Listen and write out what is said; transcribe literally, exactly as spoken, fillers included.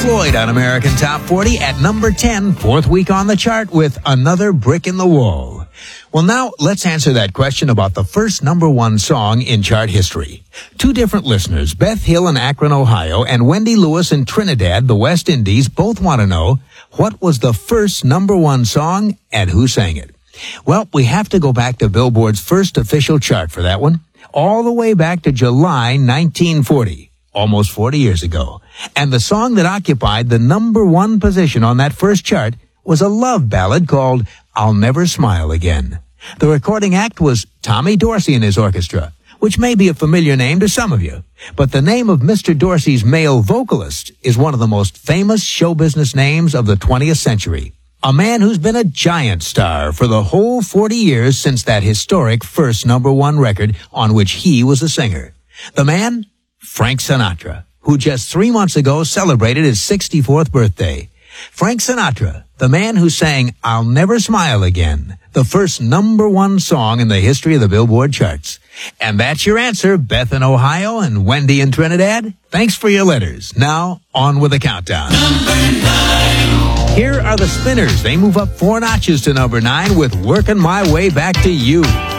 Floyd on American Top forty at number ten, fourth week on the chart with Another Brick in the Wall. Well, now let's answer that question about the first number one song in chart history. Two different listeners, Beth Hill in Akron, Ohio, and Wendy Lewis in Trinidad, the West Indies, both want to know what was the first number one song and who sang it. Well, we have to go back to Billboard's first official chart for that one, all the way back to July nineteen forty, almost forty years ago. And the song that occupied the number one position on that first chart was a love ballad called I'll Never Smile Again. The recording act was Tommy Dorsey and his orchestra, which may be a familiar name to some of you. But the name of Mister Dorsey's male vocalist is one of the most famous show business names of the twentieth century. A man who's been a giant star for the whole forty years since that historic first number one record on which he was a singer. The man? Frank Sinatra, who just three months ago celebrated his sixty-fourth birthday. Frank Sinatra, the man who sang I'll Never Smile Again, the first number one song in the history of the Billboard charts. And that's your answer, Beth in Ohio and Wendy in Trinidad. Thanks for your letters. Now, on with the countdown. Number nine. Here are the Spinners. They move up four notches to number nine with Working My Way Back to You.